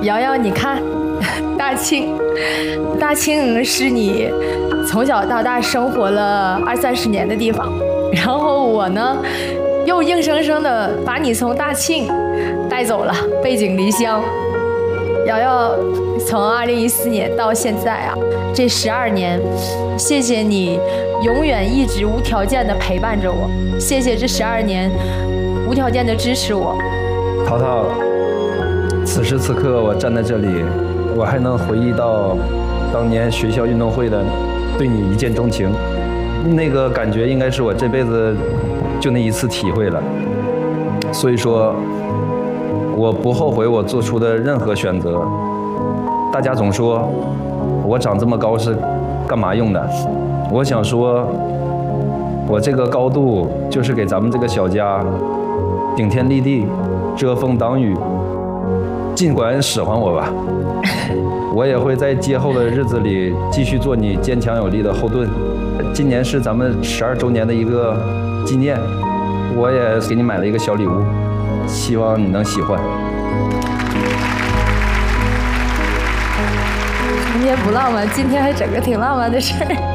瑶瑶，你看，大庆是你从小到大生活了20-30年的地方，然后我呢，又硬生生的把你从大庆带走了，背井离乡。瑶瑶从2014年到现在啊，这12年，谢谢你永远一直无条件的陪伴着我，谢谢这12年无条件的支持我。 淘淘，此时此刻我站在这里，我还能回忆到当年学校运动会的对你一见钟情，那个感觉应该是我这辈子就那一次体会了。所以说我不后悔我做出的任何选择。大家总说我长这么高是干嘛用的，我想说我这个高度就是给咱们这个小家顶天立地，遮风挡雨，尽管使唤我吧，我也会在今后的日子里继续做你坚强有力的后盾。今年是咱们12周年的一个纪念，我也给你买了一个小礼物，希望你能喜欢。 明天不浪漫，今天还整个挺浪漫的事儿。